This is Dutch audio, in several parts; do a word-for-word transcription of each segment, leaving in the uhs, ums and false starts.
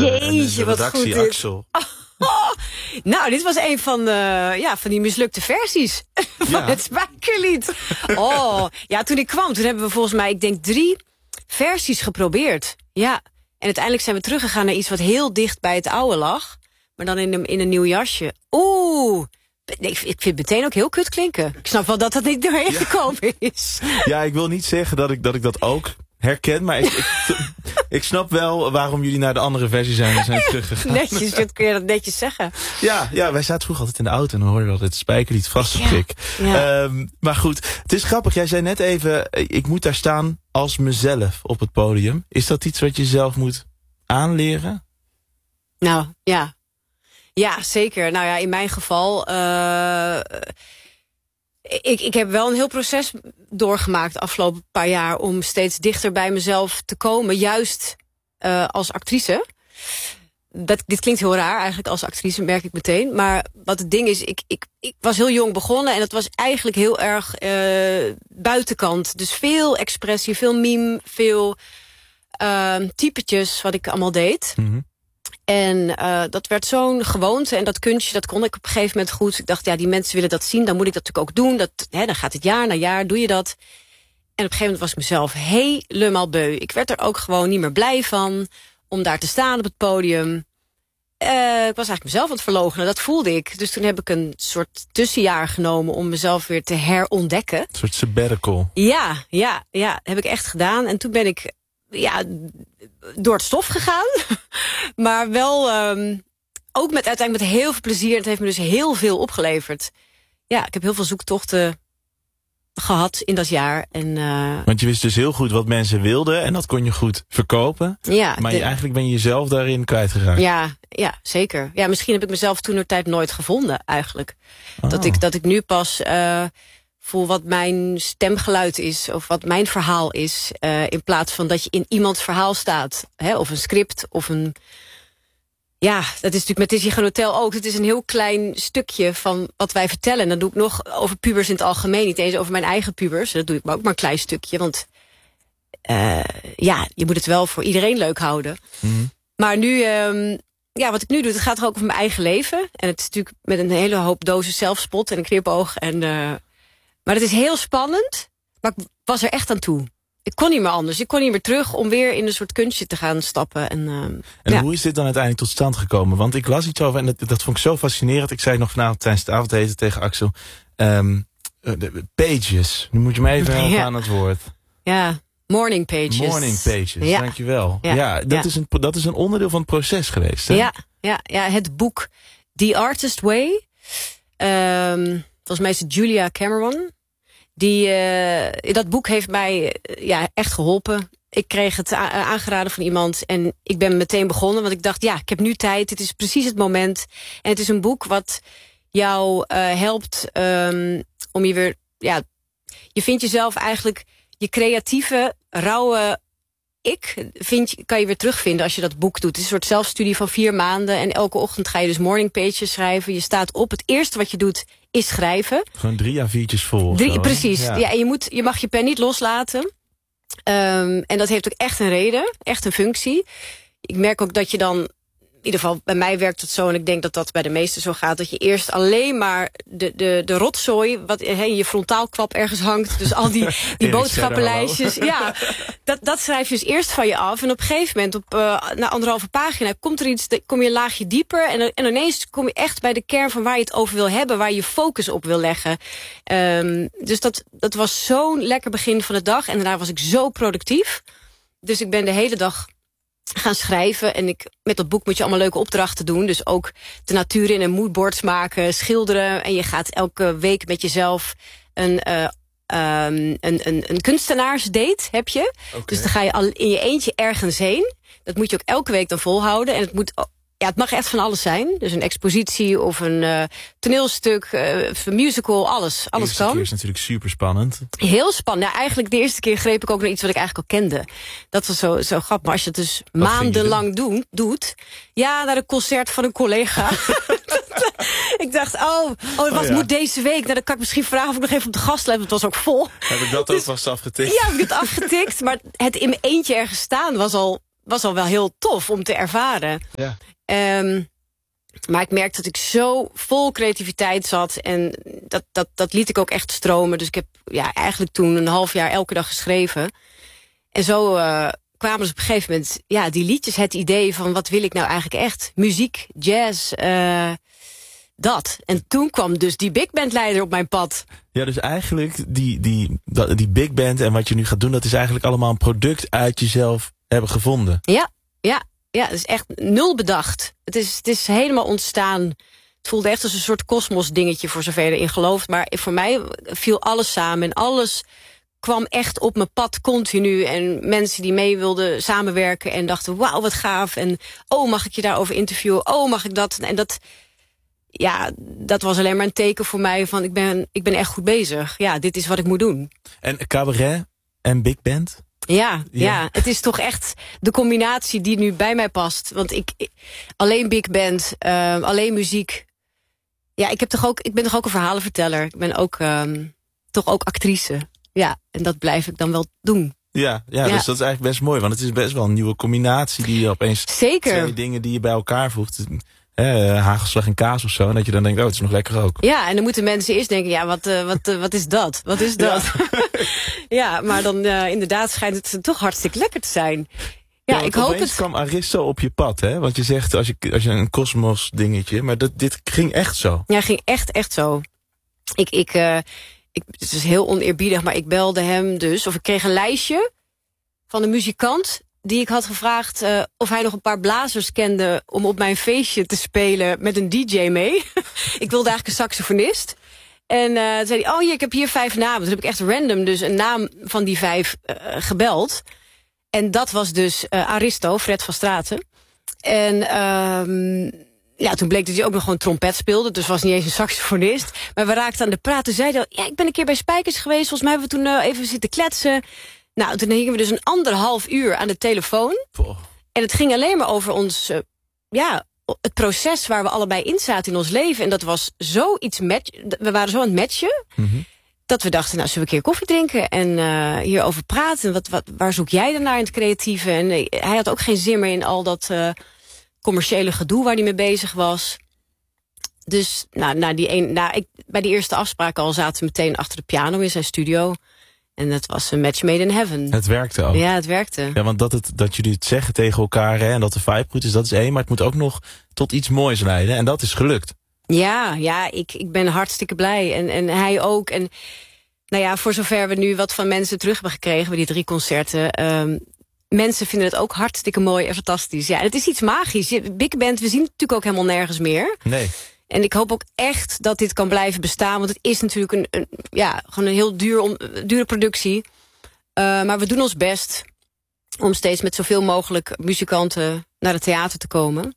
Jeetje, de wat redactie, goed dit. Axel. Oh, nou, dit was een van, uh, ja, van die mislukte versies van Ja. het Spijkerlied. Oh, ja, toen ik kwam, toen hebben we volgens mij, ik denk drie versies geprobeerd. Ja, en uiteindelijk zijn we teruggegaan naar iets wat heel dicht bij het oude lag. Maar dan in een, in een nieuw jasje. Oeh, nee, ik, ik vind het meteen ook heel kut klinken. Ik snap wel dat dat niet doorheen Ja. gekomen is. Ja, ik wil niet zeggen dat ik dat, ik dat ook herken, maar ik, ik, ik snap wel waarom jullie naar de andere versie zijn, zijn teruggegaan. Netjes, dat kun je dat netjes zeggen. Ja, ja, wij zaten vroeger altijd in de auto en dan hoorden we altijd het Spijkerlied vast op Ja, prik. ja. Um, maar goed, het is grappig. Jij zei net even, ik moet daar staan als mezelf op het podium. Is dat iets wat je zelf moet aanleren? Nou, ja. Ja, zeker. Nou ja, in mijn geval... Uh, ik, ik heb wel een heel proces doorgemaakt de afgelopen paar jaar... om steeds dichter bij mezelf te komen. Juist uh, als actrice. Dat, dit klinkt heel raar eigenlijk als actrice, merk ik meteen. Maar wat het ding is, ik, ik, ik was heel jong begonnen... en dat was eigenlijk heel erg uh, buitenkant. Dus veel expressie, veel mime, veel uh, typetjes wat ik allemaal deed... Mm-hmm. En uh, dat werd zo'n gewoonte. En dat kunstje, dat kon ik op een gegeven moment goed. Ik dacht, ja, die mensen willen dat zien. Dan moet ik dat natuurlijk ook doen. Dat, hè, dan gaat het jaar na jaar, doe je dat. En op een gegeven moment was ik mezelf helemaal beu. Ik werd er ook gewoon niet meer blij van. Om daar te staan op het podium. Uh, ik was eigenlijk mezelf aan het verloochenen. Dat voelde ik. Dus toen heb ik een soort tussenjaar genomen... om mezelf weer te herontdekken. Een soort sabbatical. Ja, ja, ja, heb ik echt gedaan. En toen ben ik... ja, door het stof gegaan. Maar wel um, ook met uiteindelijk met heel veel plezier. Het heeft me dus heel veel opgeleverd. Ja, ik heb heel veel zoektochten gehad in dat jaar. En, uh, Want je wist dus heel goed wat mensen wilden en dat kon je goed verkopen. Ja, maar de, je, eigenlijk ben je jezelf daarin kwijtgeraakt. Ja, ja, zeker. Ja, misschien heb ik mezelf toentertijd nooit gevonden eigenlijk. Oh. Dat, ik, dat ik nu pas... Uh, voel wat mijn stemgeluid is, of wat mijn verhaal is... Uh, in plaats van dat je in iemands verhaal staat. Hè, of een script, of een... Ja, dat is natuurlijk met Dizzy Gaan Hotel ook. Het is een heel klein stukje van wat wij vertellen. En dat doe ik nog over pubers in het algemeen. Niet eens over mijn eigen pubers. Dat doe ik maar ook maar een klein stukje. Want uh, ja, je moet het wel voor iedereen leuk houden. Mm-hmm. Maar nu... Um, ja, wat ik nu doe, het gaat er ook over mijn eigen leven. En het is natuurlijk met een hele hoop dozen zelfspot en een knipoog. En... Uh, Maar het is heel spannend, maar ik was er echt aan toe. Ik kon niet meer anders. Ik kon niet meer terug om weer in een soort kunstje te gaan stappen. En, uh, en ja. hoe is dit dan uiteindelijk tot stand gekomen? Want ik las iets over en dat, dat vond ik zo fascinerend. Ik zei het nog vanavond tijdens het avondeten tegen Axel. Um, de pages, nu moet je me even helpen ja. aan het woord. Ja, morning pages. Morning pages, ja. dankjewel. Ja, ja, dat, ja. Is een, dat is een onderdeel van het proces geweest. Hè? Ja, ja, ja, het boek The Artist Way. Um, volgens mij is het Julia Cameron. Die, uh, dat boek heeft mij uh, ja, echt geholpen. Ik kreeg het a- aangeraden van iemand en ik ben meteen begonnen. Want ik dacht, ja, ik heb nu tijd. Het is precies het moment. En het is een boek wat jou uh, helpt um, om je weer... Ja, je vindt jezelf eigenlijk, je creatieve, rauwe ik... Vind, kan je weer terugvinden als je dat boek doet. Het is een soort zelfstudie van vier maanden. En elke ochtend ga je dus morning pages schrijven. Je staat op. Het eerste wat je doet is schrijven. Gewoon drie A viertjes vol. Drie, zo, precies. Ja. Ja, en je, moet, je mag je pen niet loslaten. Um, en dat heeft ook echt een reden. Echt een functie. Ik merk ook dat je dan... In ieder geval, bij mij werkt het zo... en ik denk dat dat bij de meesten zo gaat... dat je eerst alleen maar de, de, de rotzooi... wat he, in je frontaalkwap ergens hangt... dus al die, die boodschappenlijstjes... ja, dat, dat schrijf je dus eerst van je af... en op een gegeven moment, op, uh, na anderhalve pagina... komt er iets, kom je een laagje dieper... En, en ineens kom je echt bij de kern van waar je het over wil hebben... waar je je focus op wil leggen. Um, dus dat, dat was zo'n lekker begin van de dag... en daarna was ik zo productief. Dus ik ben de hele dag... gaan schrijven. En ik, met dat boek moet je allemaal leuke opdrachten doen. Dus ook de natuur in en moodboards maken, schilderen. En je gaat elke week met jezelf een, uh, um, een, een, een kunstenaarsdate, heb je. Okay. Dus dan ga je al in je eentje ergens heen. Dat moet je ook elke week dan volhouden. En het moet... Ja, het mag echt van alles zijn. Dus een expositie of een uh, toneelstuk, uh, een musical, alles. Alles eerste kan. keer is natuurlijk super spannend. Heel spannend. Nou, eigenlijk de eerste keer greep ik ook naar iets wat ik eigenlijk al kende. Dat was zo, zo grappig. Maar als je het dus wat maandenlang doen, doet... Ja, naar een concert van een collega. Ik dacht, oh, oh, wat oh ja. moet deze week? Nou, dan kan ik misschien vragen of ik nog even op de gast let. Het was ook vol. Heb ik dat Dus, ook vast afgetikt? Ja, heb ik het afgetikt. Maar het in mijn eentje ergens staan was al... was al wel heel tof om te ervaren. Ja. Um, maar ik merkte dat ik zo vol creativiteit zat. En dat, dat, dat liet ik ook echt stromen. Dus ik heb ja, eigenlijk toen een half jaar elke dag geschreven. En zo uh, kwamen dus op een gegeven moment ja, die liedjes, het idee van wat wil ik nou eigenlijk echt? Muziek, jazz, uh, dat. En toen kwam dus die big bandleider op mijn pad. Ja, dus eigenlijk die, die, die big band en wat je nu gaat doen, dat is eigenlijk allemaal een product uit jezelf hebben gevonden. Ja, ja, ja, het is echt nul bedacht. Het is, het is helemaal ontstaan. Het voelde echt als een soort kosmos dingetje voor zover je erin gelooft. Maar voor mij viel alles samen en alles kwam echt op mijn pad continu. En mensen die mee wilden samenwerken en dachten, wauw, wat gaaf. En oh, mag ik je daarover interviewen? Oh, mag ik dat? En dat, ja, dat was alleen maar een teken voor mij van ik ben, ik ben echt goed bezig. Ja, dit is wat ik moet doen. En cabaret en big band? Ja, Ja. ja, het is toch echt de combinatie die nu bij mij past. Want ik, ik alleen big band, uh, alleen muziek. Ja, ik, heb toch ook, ik ben toch ook een verhalenverteller. Ik ben ook um, toch ook actrice. Ja, en dat blijf ik dan wel doen. Ja, ja, Ja. dus dat is eigenlijk best mooi. Want het is best wel een nieuwe combinatie die je opeens... Zeker. Twee dingen die je bij elkaar voegt. Eh, hagelslag en kaas of zo. En dat je dan denkt, oh, het is nog lekker ook. Ja, en dan moeten mensen eerst denken, ja, wat, uh, wat, uh, wat is dat? Wat is dat? Ja, ja maar dan uh, inderdaad schijnt het toch hartstikke lekker te zijn. Ja, Ja, ik hoop het. kwam Aristo op je pad, hè? Want je zegt, als je, als je een kosmos dingetje... Maar dat, dit ging echt zo. Ja, ging echt, echt zo. Ik, ik, uh, ik, het is heel oneerbiedig, maar ik belde hem dus. Of ik kreeg een lijstje van een muzikant die ik had gevraagd uh, of hij nog een paar blazers kende om op mijn feestje te spelen met een D J mee. Ik wilde eigenlijk een saxofonist. En uh, toen zei hij, oh hier, ik heb hier vijf namen. Toen heb ik echt random dus een naam van die vijf uh, gebeld. En dat was dus uh, Aristo, Fred van Straten. En um, ja, toen bleek dat hij ook nog gewoon trompet speelde. Dus was niet eens een saxofonist. Maar we raakten aan de praat. Toen zei hij, ja, ik ben een keer bij Spijkers geweest. Volgens mij hebben we toen uh, even zitten kletsen. Nou, toen hingen we dus een anderhalf uur aan de telefoon. Poh. En het ging alleen maar over ons, uh, ja, het proces waar we allebei in zaten in ons leven. En dat was zoiets match. We waren zo aan het matchen. Mm-hmm. Dat we dachten, nou, zullen we een keer koffie drinken en uh, hierover praten? Wat, wat, waar zoek jij dan naar in het creatieve? En uh, hij had ook geen zin meer in al dat uh, commerciële gedoe waar hij mee bezig was. Dus nou, nou, die een, nou, ik, bij die eerste afspraak al zaten we meteen achter de piano in zijn studio. En dat was een match made in heaven. Het werkte ook. Ja, het werkte. Ja, want dat, het, dat jullie het zeggen tegen elkaar, hè, en dat de vibe goed is, dat is één. Maar het moet ook nog tot iets moois leiden. En dat is gelukt. Ja, ja, ik, ik ben hartstikke blij. En, en hij ook. En nou ja, voor zover we nu wat van mensen terug hebben gekregen bij die drie concerten. Um, mensen vinden het ook hartstikke mooi en fantastisch. Ja, het is iets magisch. Big Band, we zien het natuurlijk ook helemaal nergens meer. Nee. En ik hoop ook echt dat dit kan blijven bestaan. Want het is natuurlijk een, een, ja, gewoon een heel duur om, dure productie. Uh, maar we doen ons best om steeds met zoveel mogelijk muzikanten naar het theater te komen.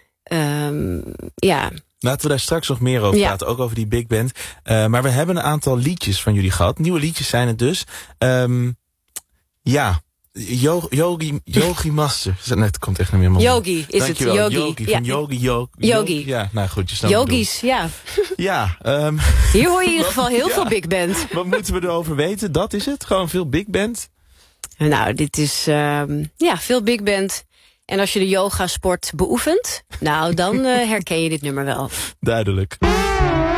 Um, ja... Laten we daar straks nog meer over ja. praten, ook over die big band. Uh, maar we hebben een aantal liedjes van jullie gehad. Nieuwe liedjes zijn het dus. Um, ja, Yo, Yogi, Yogi Master. Nee, het komt echt naar meer. Yogi is Dankjewel. het. Yogi. Yogi ja. van Yogi, Yogi. Yogi. Ja, nou goed. Je snapt Yogis, ja. Ja. Um, Hier hoor je in ieder geval heel ja. veel big band. Wat moeten we erover weten? Dat is het? Gewoon veel big band? Nou, dit is um, ja, veel big band. En als je de yoga sport beoefent, nou, dan uh, herken je dit nummer wel. Duidelijk.